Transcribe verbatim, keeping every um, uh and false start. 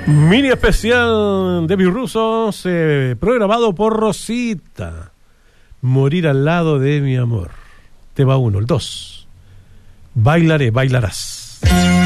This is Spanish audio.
Mini especial de mis rusos, eh, programado por Rosita. Morir al lado de mi amor. Tema uno, el dos. Bailaré, bailarás.